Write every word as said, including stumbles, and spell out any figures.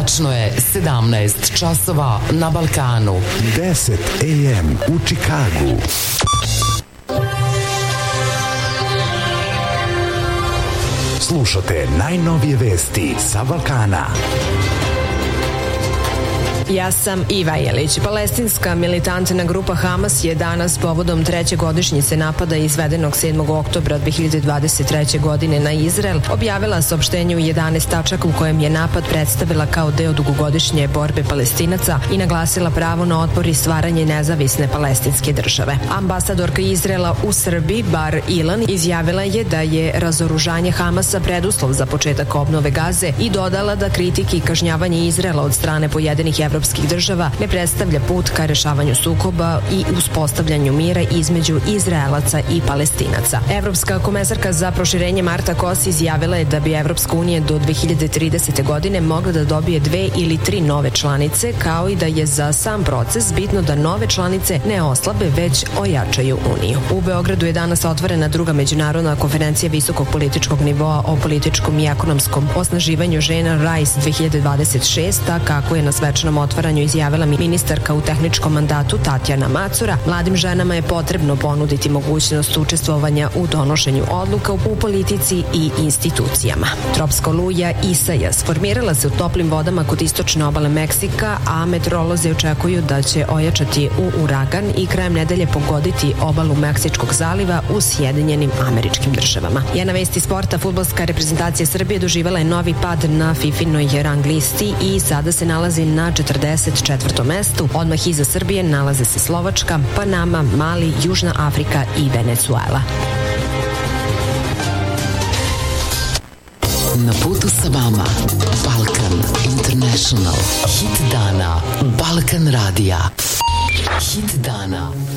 Tačno je sedamnaest časova na Balkanu. deset a m u Čikagu. Slušate najnovije vesti sa Balkana. Ja sam Iva Jelić. Palestinska militantna grupa Hamas je danas povodom treće godišnjice napada izvedenog sedmog oktobra dve hiljade dvadeset treće. godine na Izrael objavila saopštenje u jedanaest tačaka u kojem je napad predstavila kao deo dugogodišnje borbe Palestinaca i naglasila pravo na otpor i stvaranje nezavisne palestinske države. Ambasadorka Izraela u Srbiji Bar Ilan izjavila je da je razoružanje Hamasa preduslov za početak obnove Gaze i dodala da kritike i kažnjavanje Izraela od strane pojedinih evropskih država ne predstavlja put ka rešavanju sukoba i uspostavljanju mira između Izraelaca i Palestinaca. Evropska komesarka za proširenje Marta Kos izjavila je da bi Evropska unija do dve hiljade tridesete. godine mogla da dobije dve ili tri nove članice, kao i da je za sam proces bitno da nove članice ne oslabe, već ojačaju Uniju. U Beogradu je danas otvorena druga međunarodna konferencija visokog političkog nivoa o političkom i ekonomskom osnaživanju žena Rise dve hiljade dvadeset šeste. Kako je na svečanom otvaranju izjavila ministarka u tehničkom mandatu Tatjana Macura, mladim ženama je potrebno ponuditi mogućnost učestvovanja u donošenju odluka u politici i institucijama. Tropska oluja Isaias formirala se u toplim vodama kod istočne obale Meksika, a meteorolozi očekuju da će ojačati u uragan i krajem nedelje pogoditi obalu Meksičkog zaliva u Sjedinjenim Američkim Državama. Jedna vesti sporta, fudbalska reprezentacija Srbije doživela je novi pad na Fifinoj rang listi i sada se nalazi na četrdeset četvrtom mestu. Odmah iza Srbije nalaze se Slovačka, Panama, Mali, Južna Afrika i Venezuela. Na putu sa vama Balkan International. Hit dana Balkan radija. Hit dana